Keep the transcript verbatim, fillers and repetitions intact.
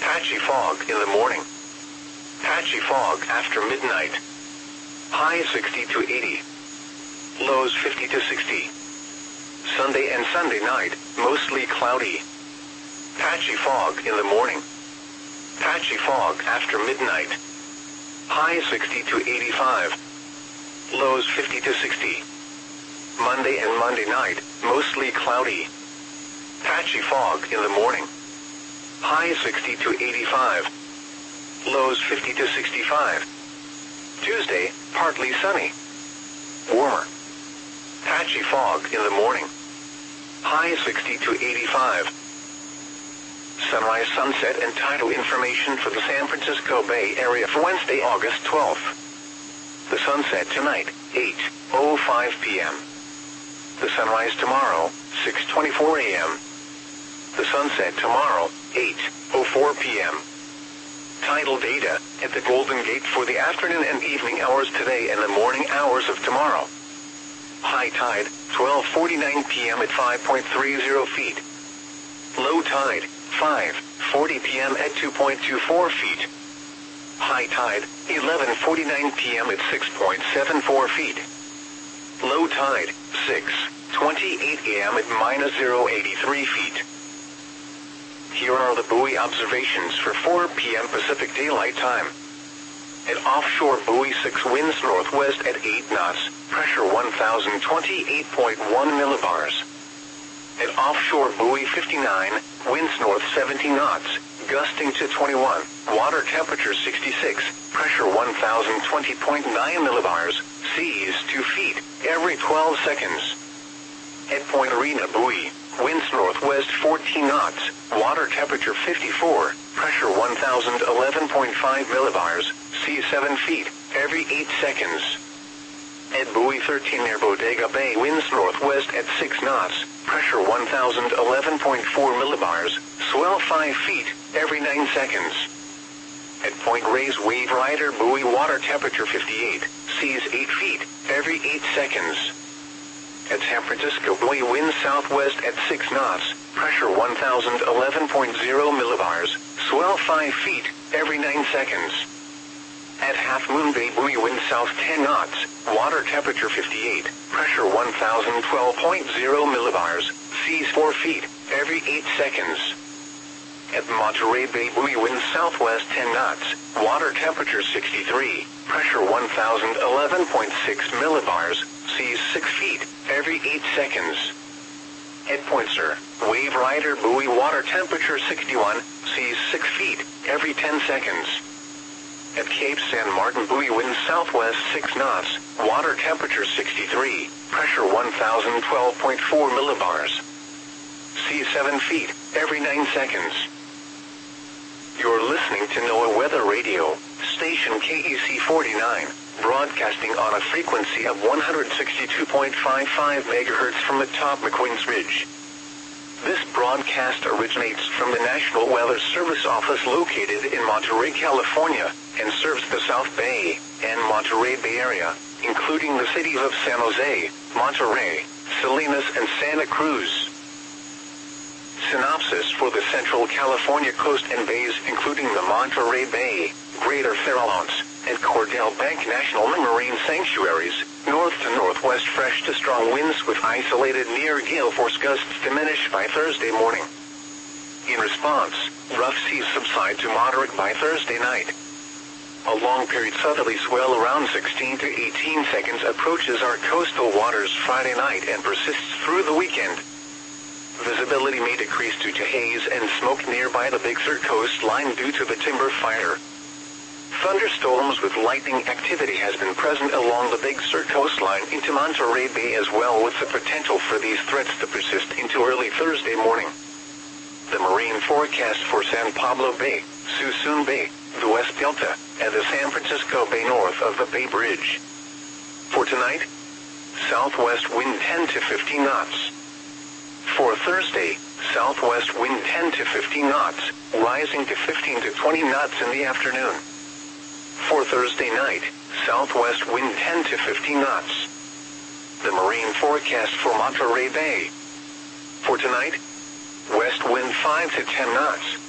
Patchy fog in the morning. Patchy fog after midnight. High sixty to eighty. Lows fifty to sixty. Sunday and Sunday night, mostly cloudy. Patchy fog in the morning. Patchy fog after midnight. High sixty to eighty-five. Lows fifty to sixty. Monday and Monday night, mostly cloudy. Patchy fog in the morning. High sixty to eighty-five. Lows fifty to sixty-five. Tuesday, partly sunny. Warmer. Patchy fog in the morning. High sixty to eighty-five. Sunrise, sunset, and tidal information for the San Francisco Bay Area for Wednesday, August twelfth. The sunset tonight, eight oh five p m The sunrise tomorrow, six twenty-four a m The sunset tomorrow, eight oh four p m Tidal data at the Golden Gate for the afternoon and evening hours today and the morning hours of tomorrow. High tide, twelve forty-nine p m at five point three zero feet. Low tide, five forty p m at two point two four feet. High tide, eleven forty-nine p m at six point seven four feet. Low tide, six twenty-eight a m at minus zero point eight three feet. Here are the buoy observations for four p m Pacific Daylight Time. At offshore buoy six, winds northwest at eight knots, pressure one thousand twenty-eight point one millibars. At offshore buoy fifty-nine, winds north seventy knots, gusting to twenty-one, water temperature sixty-six, pressure one thousand twenty point nine millibars, seas two feet, every twelve seconds. At Point Arena buoy, winds northwest fourteen knots, water temperature fifty-four, pressure one thousand eleven point five millibars, seas seven feet, every eight seconds. At buoy thirteen near Bodega Bay, winds northwest at six knots, pressure one thousand eleven point four millibars, swell five feet, every nine seconds. At Point Reyes Wave Rider buoy, water temperature fifty-eight, seas eight feet, every eight seconds. At San Francisco buoy, winds southwest at six knots, pressure one thousand eleven point zero millibars, swell five feet, every nine seconds. At Half Moon Bay buoy, wind south ten knots, water temperature fifty-eight, pressure one thousand twelve point zero millibars, seas four feet, every eight seconds. At Monterey Bay buoy, wind southwest ten knots, water temperature sixty-three, pressure one thousand eleven point six millibars, seas six feet, every eight seconds. At Point Sur, Wave Rider buoy, water temperature sixty-one, seas six feet, every ten seconds. At Cape San Martin buoy, wind southwest six knots, water temperature sixty-three, pressure one thousand twelve point four millibars. Seas seven feet, every nine seconds. You're listening to NOAA Weather Radio, station K E C forty-nine, broadcasting on a frequency of one hundred sixty-two point five five megahertz from atop McQueen's Ridge. This broadcast originates from the National Weather Service office located in Monterey, California, and serves the South Bay and Monterey Bay area, including the cities of San Jose, Monterey, Salinas, and Santa Cruz. Synopsis for the Central California coast and bays, including the Monterey Bay, Greater Farallones, and Cordell Bank National Marine Sanctuaries, north to northwest fresh to strong winds with isolated near gale force gusts diminish by Thursday morning. In response, rough seas subside to moderate by Thursday night. A long-period southerly swell around sixteen to eighteen seconds approaches our coastal waters Friday night and persists through the weekend. Visibility may decrease due to haze and smoke nearby the Big Sur coastline due to the timber fire. Thunderstorms with lightning activity has been present along the Big Sur coastline into Monterey Bay as well, with the potential for these threats to persist into early Thursday morning. The marine forecast for San Pablo Bay, Suisun Bay, the West Delta, and the San Francisco Bay north of the Bay Bridge. For tonight, southwest wind ten to fifteen knots. For Thursday, southwest wind ten to fifteen knots, rising to fifteen to twenty knots in the afternoon. For Thursday night, southwest wind ten to fifteen knots. The marine forecast for Monterey Bay. For tonight, west wind five to ten knots.